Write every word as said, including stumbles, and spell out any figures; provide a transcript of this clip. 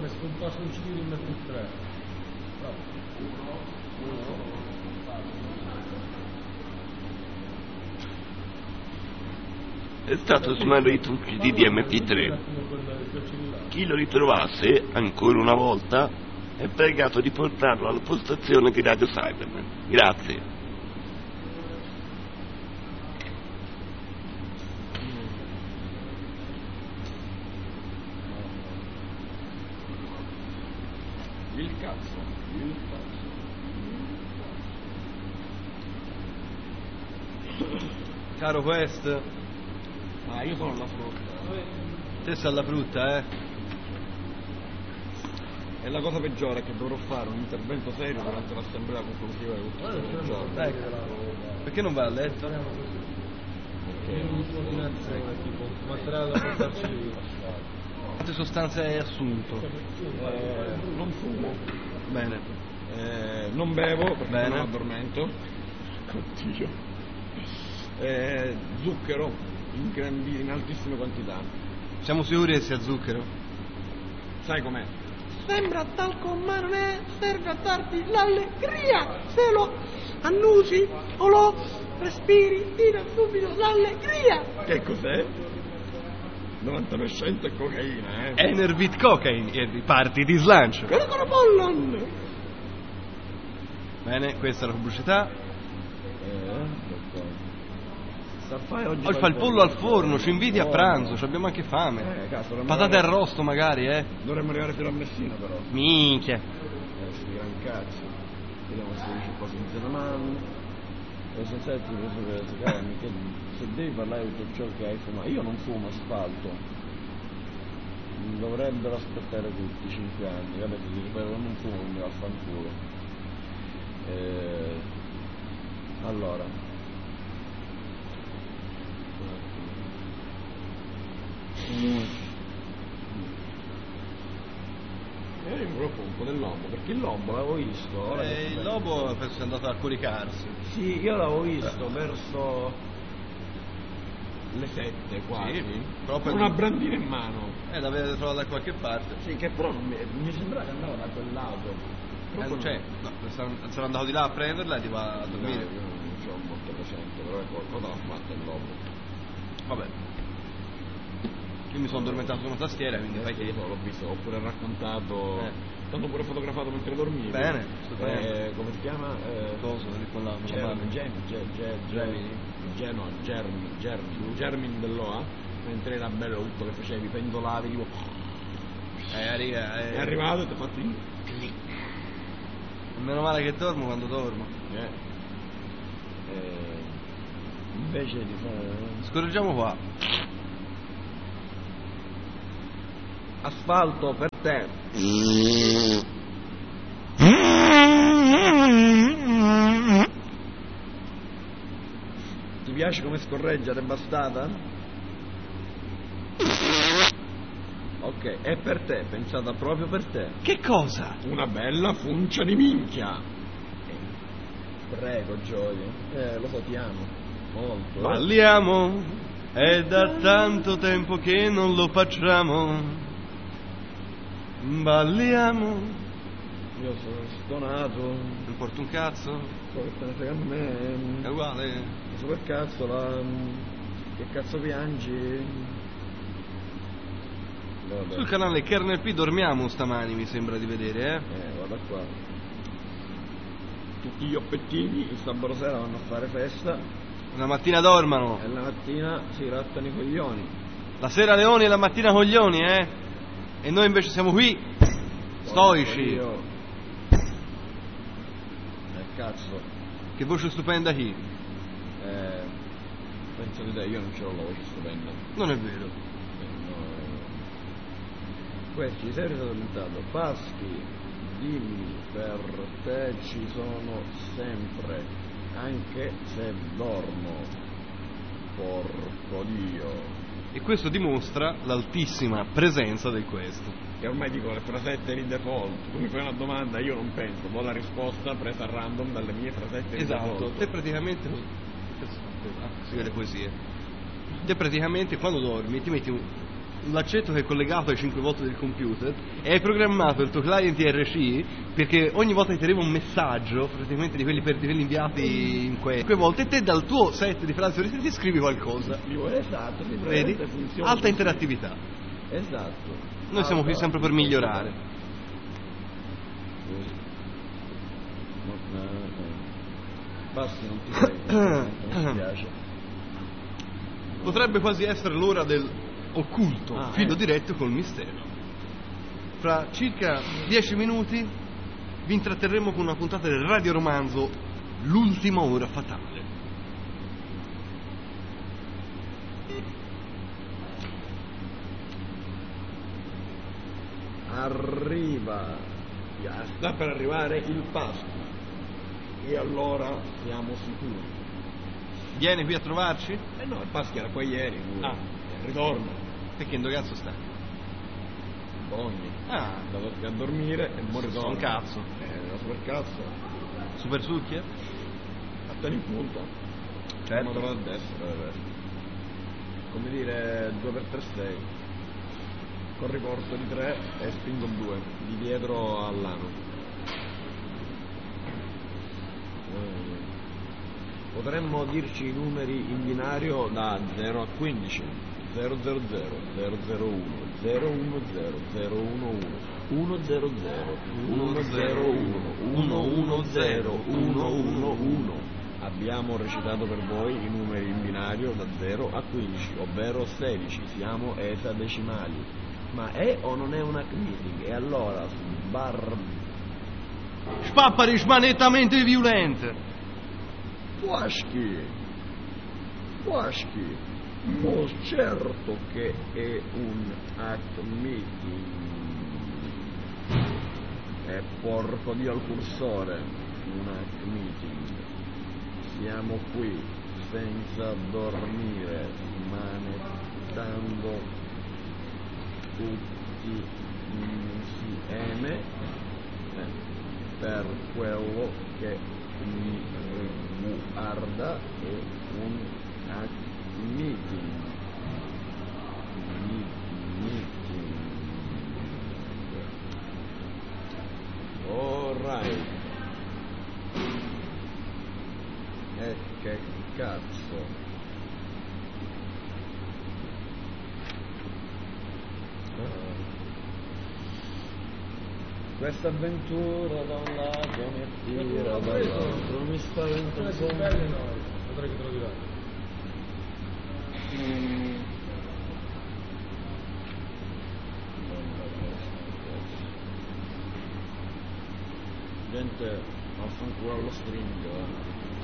mi scomparso un civile in metto tre. È stato smarrito un C D di M P tre. Chi lo ritrovasse, ancora una volta, è pregato di portarlo alla postazione di Radio Cyberman. Grazie. Il cazzo, il cazzo. Caro Quest, Ah, io sono la frutta. te sei alla frutta, eh? E la cosa peggiore è che dovrò fare un intervento serio durante l'assemblea conclusiva di tutto il giorno. Ecco. Perché non vai a letto? Perché tipo materiale da portarci via. Quante sostanze hai assunto? eh, non fumo, Bene. eh, non bevo perché Bene. non addormento. Oddio. Eh, zucchero in, grandi, in altissime quantità. Siamo sicuri che sia zucchero? Sai com'è? Sembra talco ma non è, serve a darti l'allegria, se lo annusi o lo respiri ti dà subito l'allegria. Che cos'è? novanta per cento è cocaina, eh? Enervit cocaine e parti di slancio. Quello con la pollon. Bene, questa è la pubblicità. Eh, sta a fare oggi Poi fa il pollo al forno, ci inviti a pranzo, ci abbiamo anche fame. Eh, cazzo, dovremmo Patate arrivare- arrosto magari, eh? Dovremmo arrivare fino a Messina però. Minchia. Eh, sti gran cazzo. Vediamo se dice quasi in zona man. E se senti questo che che se devi parlare di tutto ciò che hai fumato. Io non fumo asfalto. Dovrebbero aspettare tutti cinque anni, vabbè ti dico, però non fumo, mi vaffanculo. Eh, allora. Mm. Io mi preoccupo un po' del lobo, perché il lobo l'avevo visto. ora Eh, che il sto lobo penso sia andato a coricarsi. vedendo. Sì, io l'avevo visto verso le sette quasi. Sì, però per- con una brandina in mano. Eh, l'avete trovato da qualche parte. Sì, che però mi, mi sembrava che andava da quel lato. Eh, Proprio cioè, no, sono sono andato di là a prenderla e ti va a no, dormire. io non ce l'ho molto presente, però è qualcosa l'ha fatto il lobo. Vabbè. Io mi sono addormentato su una tastiera, quindi fai Io che... l'ho visto, ho pure raccontato, Eh. t'hanno pure fotografato mentre dormivi. Bene, stupendo. Eh, come si chiama? Eh, Cosa? Di con la, con la Germi, mano. Germi, Germi, Germi, Germi, no, Germi, Germi, Germin dell'O A, mentre era bello tutto che facevi, pendolavi, tipo, Eh, arriva, eh. è arrivato e ti ha fatto in... Meno male che dormo quando dormo. Eh. Eh, invece di fare... Scorreggiamo qua. Asfalto per te. Ti piace come scorreggia, t'è bastata? Ok, è per te, pensata proprio per te. Che cosa? Una bella funcia di minchia. Prego, Gioia. Eh, lo so, ti amo. Molto. Balliamo, è da tanto tempo che non lo facciamo. Balliamo. Io sono stonato. Non importa un cazzo, Quello che te ne frega a è me. uguale. Super cazzo, la... Che cazzo piangi? Vabbè. Sul canale Kernel P dormiamo stamani, mi sembra di vedere, eh? Eh, guarda qua. Tutti gli oppettini il sabato sera vanno a fare festa La mattina dormano, e la mattina si grattano i coglioni. la sera leoni e la mattina coglioni, eh? E noi invece siamo qui, stoici. Io... Eh, cazzo. Che voce stupenda chi? Eh, penso di te, io non ce l'ho la voce stupenda. Non è vero. Eh, no. Questi, sei ritornato. Paschi, dimmi, per te ci sono sempre, anche se dormo. Porco Dio. E questo dimostra l'altissima presenza del questo. Che ormai dico le frasette di default. Tu mi fai una domanda, io non penso, do la risposta presa a random dalle mie frasette di Esatto, default. te praticamente... Ah, si vede poesie. Te praticamente quando dormi ti metti un... l'accetto che è collegato ai cinque volt del computer e hai programmato il tuo client I R C perché ogni volta che ti arriva un messaggio, praticamente di quelli, per, di quelli inviati in que- cinque volt, e te dal tuo set di frasi ristretti scrivi qualcosa. Scrivo, esatto, sì, Vedi? funziona Alta così. interattività. Esatto. Noi siamo qui sempre per migliorare. Non, eh, basta, non ti prego, non mi piace. Potrebbe quasi essere l'ora del occulto, Ah, filo eh. diretto col mistero. Fra circa dieci minuti vi intratterremo con una puntata del radioromanzo L'ultima ora fatale. Arriva, ya sta per arrivare il pasto e allora siamo sicuri. Vieni qui a trovarci? Eh no, il pasto era qua ieri, lui. Ah. Eh, ritorna, Perché in dove cazzo sta? Bogni, Ah, andava a dormire e mo ritorna. un cazzo. Eh, la super cazzo, Super succhia? attene in punta. Certo. Modo a destra, vabbè. Come dire, due per tre sei. Con riporto di tre e spingo due, di dietro all'ano. Eh, Potremmo dirci i numeri in binario da zero a quindici. zero zero zero, zero zero uno, zero uno zero, zero uno uno, uno zero zero, uno zero uno, uno uno zero, uno uno uno. Abbiamo recitato per voi i numeri in binario da zero a quindici, ovvero sedici, siamo esadecimali. Ma è o non è una meeting? E allora, sbar... Spappari smanettamente violente! Puaschi! Puaschi! Oh, certo che è un act meeting. E porco dio al cursore, un act meeting. Siamo qui, senza dormire, manettando tutti insieme eh, per quello che mi riguarda è un act meeting. Meeting. Alright. E che cazzo. Questa avventura da un lato mi attira, dall'altro mi spaventa un po'. Belle no, vedrai che te lo dirà. Gente, affanculo allo string.